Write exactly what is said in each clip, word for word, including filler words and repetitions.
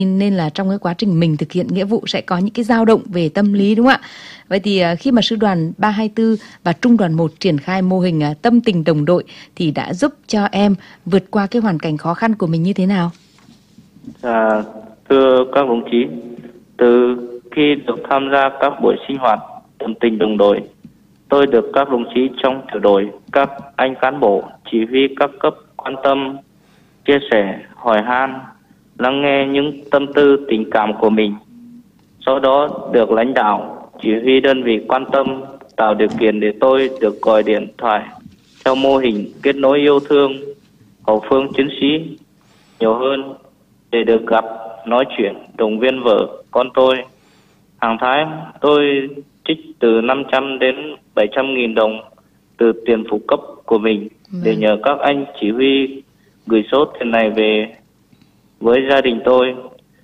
nên là trong cái quá trình mình thực hiện nghĩa vụ sẽ có những cái dao động về tâm lý, đúng không ạ? Vậy thì khi mà sư đoàn ba hai tư và trung đoàn một triển khai mô hình tâm tình đồng đội thì đã giúp cho em vượt qua cái hoàn cảnh khó khăn của mình như thế nào? À, thưa các đồng chí, từ khi được tham gia các buổi sinh hoạt tâm tình đồng đội, tôi được các đồng chí trong tiểu đội, các anh cán bộ chỉ huy các cấp quan tâm, chia sẻ, hỏi han, lắng nghe những tâm tư tình cảm của mình. Sau đó được lãnh đạo chỉ huy đơn vị quan tâm, tạo điều kiện để tôi được gọi điện thoại theo mô hình kết nối yêu thương hậu phương chiến sĩ nhiều hơn, để được gặp, nói chuyện, động viên vợ con tôi. Hàng tháng tôi trích từ năm trăm đến bảy trăm nghìn đồng từ tiền phụ cấp của mình để nhờ các anh chỉ huy gửi số tiền này về với gia đình tôi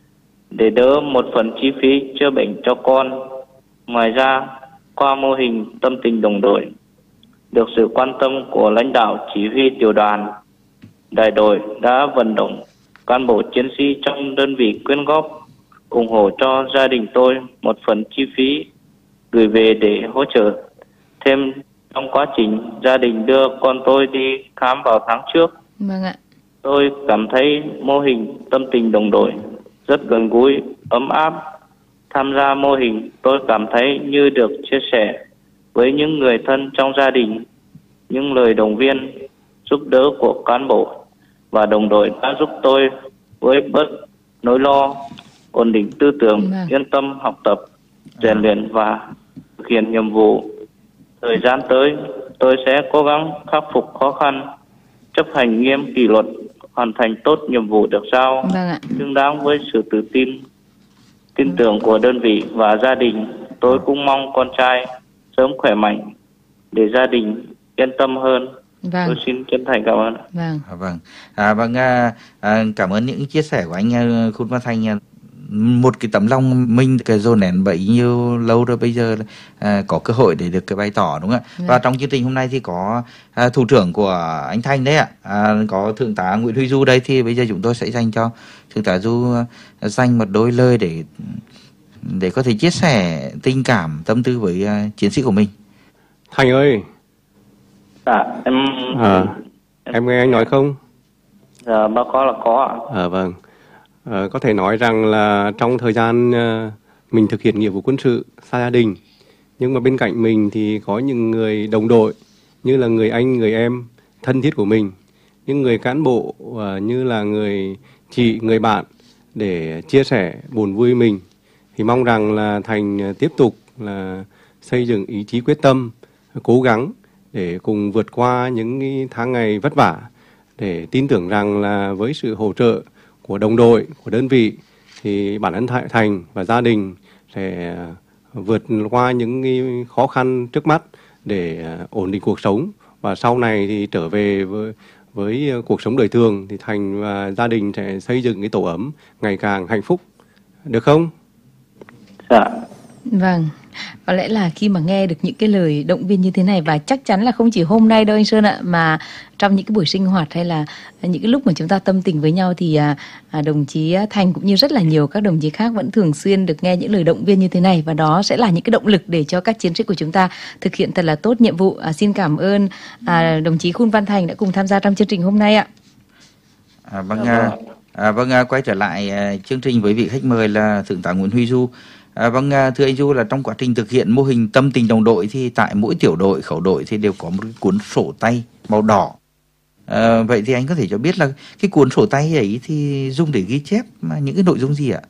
để đỡ một phần chi phí chữa bệnh cho con. Ngoài ra, qua mô hình tâm tình đồng đội, được sự quan tâm của lãnh đạo chỉ huy tiểu đoàn, đại đội đã vận động cán bộ chiến sĩ trong đơn vị quyên góp ủng hộ cho gia đình tôi một phần chi phí gửi về để hỗ trợ thêm trong quá trình gia đình đưa con tôi đi khám vào tháng trước. Vâng ạ. Tôi cảm thấy mô hình tâm tình đồng đội rất gần gũi, ấm áp. Tham gia mô hình, tôi cảm thấy như được chia sẻ với những người thân trong gia đình. Những lời động viên, giúp đỡ của cán bộ và đồng đội đã giúp tôi với bớt nỗi lo, ổn định tư tưởng, vâng. yên tâm học tập, rèn luyện và thực hiện nhiệm vụ. Thời gian tới, tôi sẽ cố gắng khắc phục khó khăn, chấp hành nghiêm kỷ luật, hoàn thành tốt nhiệm vụ được giao, vâng ạ. xứng đáng với sự tự tin, tin tưởng của đơn vị và gia đình. Tôi cũng mong con trai sớm khỏe mạnh để gia đình yên tâm hơn. Vâng. Tôi xin chân thành cảm ơn. Vâng. À, vâng. À, vâng. À, à, cảm ơn những chia sẻ của anh Khuôn Văn Thành. Một cái tấm lòng mình cái dồn nén bấy nhiêu lâu rồi, bây giờ à, có cơ hội để được cái bày tỏ, đúng không ạ? Và trong chương trình hôm nay thì có à, thủ trưởng của anh Thành đấy ạ, à, có thượng tá Nguyễn Huy Du đây, thì bây giờ chúng tôi sẽ dành cho thượng tá Du à, dành một đôi lời để để có thể chia sẻ tình cảm, tâm tư với à, chiến sĩ của mình. Thành ơi. Dạ, em... À, em nghe anh nói không? Dạ, báo cáo là có ạ. À, vâng. À, có thể nói rằng là trong thời gian uh, mình thực hiện nghĩa vụ quân sự xa gia đình, nhưng mà bên cạnh mình thì có những người đồng đội như là người anh, người em thân thiết của mình, những người cán bộ uh, như là người chị, người bạn để chia sẻ buồn vui mình. Thì mong rằng là Thành tiếp tục là xây dựng ý chí quyết tâm, cố gắng để cùng vượt qua những cái tháng ngày vất vả, để tin tưởng rằng là với sự hỗ trợ của đồng đội, của đơn vị thì bản thân Thành và gia đình sẽ vượt qua những cái khó khăn trước mắt để ổn định cuộc sống, và sau này thì trở về với, với cuộc sống đời thường thì Thành và gia đình sẽ xây dựng cái tổ ấm ngày càng hạnh phúc. Được không? Dạ. Vâng. Có lẽ là khi mà nghe được những cái lời động viên như thế này, và chắc chắn là không chỉ hôm nay đâu anh Sơn ạ, mà trong những cái buổi sinh hoạt hay là những cái lúc mà chúng ta tâm tình với nhau thì à, à, đồng chí Thành cũng như rất là nhiều các đồng chí khác vẫn thường xuyên được nghe những lời động viên như thế này, và đó sẽ là những cái động lực để cho các chiến sĩ của chúng ta thực hiện thật là tốt nhiệm vụ. À, xin cảm ơn à, đồng chí Khuôn Văn Thành đã cùng tham gia trong chương trình hôm nay ạ. À, vâng, à, à, vâng à, quay trở lại à, chương trình với vị khách mời là thượng tá Nguyễn Huy Du. À, vâng, thưa anh Du, là trong quá trình thực hiện mô hình tâm tình đồng đội thì tại mỗi tiểu đội, khẩu đội thì đều có một cái cuốn sổ tay màu đỏ. À, vậy thì anh có thể cho biết là cái cuốn sổ tay ấy thì dùng để ghi chép những cái nội dung gì ạ?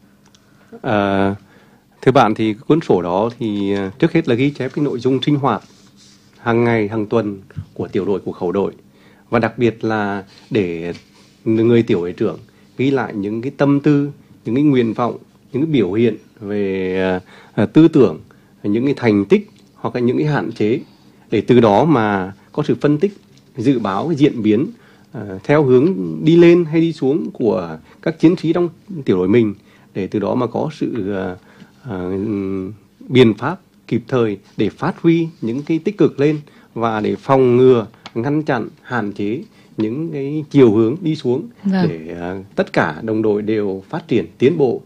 À, thưa bạn, thì cuốn sổ đó thì trước hết là ghi chép cái nội dung sinh hoạt hàng ngày, hàng tuần của tiểu đội, của khẩu đội, và đặc biệt là để người tiểu đội trưởng ghi lại những cái tâm tư, những cái nguyện vọng, những cái biểu hiện về uh, tư tưởng, những cái thành tích hoặc là những cái hạn chế, để từ đó mà có sự phân tích, dự báo cái diễn biến uh, theo hướng đi lên hay đi xuống của các chiến sĩ trong tiểu đội mình, để từ đó mà có sự uh, uh, biện pháp kịp thời để phát huy những cái tích cực lên, và để phòng ngừa, ngăn chặn, hạn chế những cái chiều hướng đi xuống Vâng. để uh, tất cả đồng đội đều phát triển tiến bộ